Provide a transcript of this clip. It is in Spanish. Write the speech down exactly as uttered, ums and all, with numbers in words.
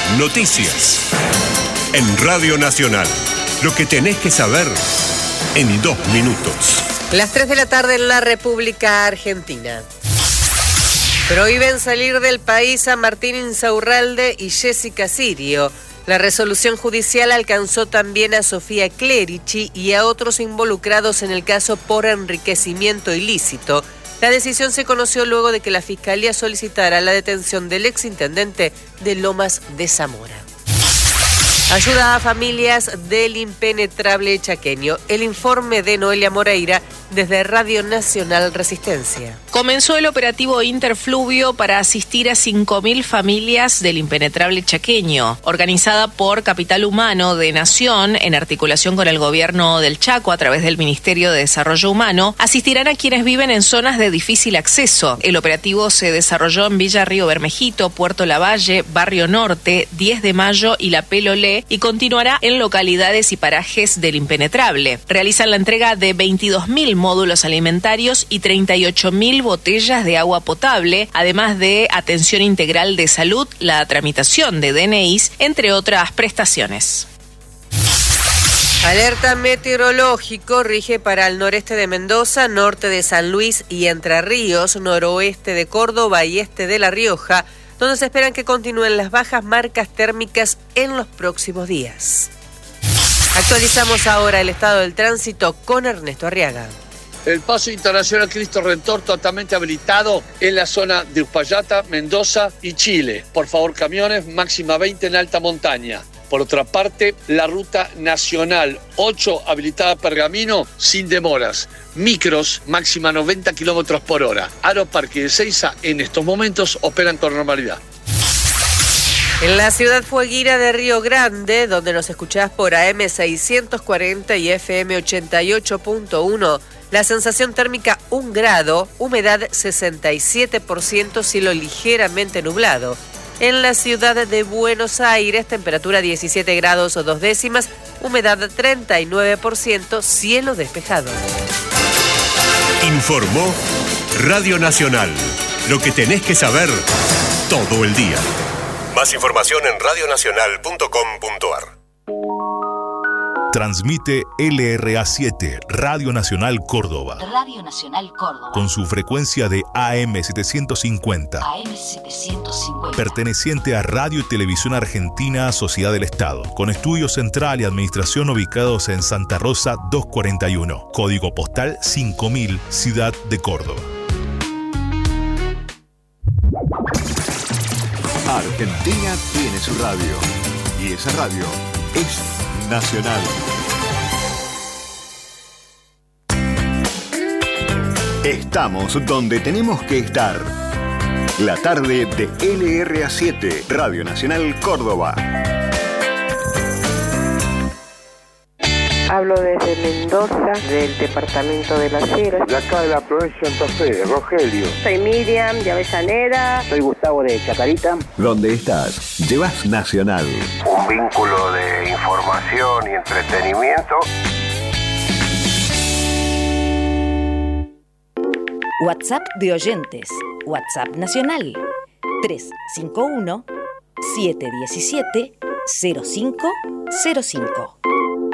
Noticias. En Radio Nacional. Lo que tenés que saber en dos minutos. Las tres de la tarde en la República Argentina. Prohíben salir del país a Martín Insaurralde y Jessica Sirio. La resolución judicial alcanzó también a Sofía Clerici y a otros involucrados en el caso por enriquecimiento ilícito. La decisión se conoció luego de que la Fiscalía solicitara la detención del exintendente de Lomas de Zamora. Ayuda a familias del impenetrable chaqueño. El informe de Noelia Moreira desde Radio Nacional Resistencia. Comenzó el operativo Interfluvio para asistir a cinco mil familias del impenetrable chaqueño, organizada por Capital Humano de Nación, en articulación con el gobierno del Chaco a través del Ministerio de Desarrollo Humano. Asistirán a quienes viven en zonas de difícil acceso. El operativo se desarrolló en Villa Río Bermejito, Puerto Lavalle, Barrio Norte, diez de mayo y La Pelolé, y continuará en localidades y parajes del impenetrable. Realizan la entrega de veintidós mil módulos alimentarios y treinta y ocho mil botellas de agua potable, además de atención integral de salud, la tramitación de D N Is, entre otras prestaciones. Alerta meteorológico rige para el noreste de Mendoza, norte de San Luis y Entre Ríos, noroeste de Córdoba y este de La Rioja, donde se esperan que continúen las bajas marcas térmicas en los próximos días. Actualizamos ahora el estado del tránsito con Ernesto Arriaga. El paso internacional Cristo Redentor totalmente habilitado en la zona de Uspallata, Mendoza y Chile. Por favor, camiones, máxima veinte en alta montaña. Por otra parte, la ruta nacional ocho habilitada a Pergamino sin demoras. Micros, máxima noventa kilómetros por hora. Aeroparque de Ezeiza en estos momentos operan con normalidad. En la ciudad fueguina de Río Grande, donde nos escuchás por A M seiscientos cuarenta y F M ochenta y ocho punto uno, la sensación térmica un grado, humedad sesenta y siete por ciento, cielo ligeramente nublado. En la ciudad de Buenos Aires, temperatura diecisiete grados o dos décimas, humedad treinta y nueve por ciento, cielo despejado. Informó Radio Nacional. Lo que tenés que saber todo el día. Más información en radio nacional punto com punto a r. Transmite L R A siete, Radio Nacional Córdoba. Radio Nacional Córdoba. Con su frecuencia de A M setecientos cincuenta. A M setecientos cincuenta. Perteneciente a Radio y Televisión Argentina, Sociedad del Estado. Con estudio central y administración ubicados en Santa Rosa doscientos cuarenta y uno. Código postal cinco mil, Ciudad de Córdoba. Argentina tiene su radio. Y esa radio es Nacional. Estamos donde tenemos que estar. La tarde de L R A siete, Radio Nacional Córdoba. Hablo desde Mendoza, del departamento de Las Heras. De acá de la provincia de Santa Fe, Rogelio. Soy Miriam de Avellaneda. Soy Gustavo de Chacarita. ¿Dónde estás? Llevas Nacional. Un vínculo de información y entretenimiento. WhatsApp de oyentes. WhatsApp nacional. tres cinco uno, siete uno siete, cero cinco cero cinco.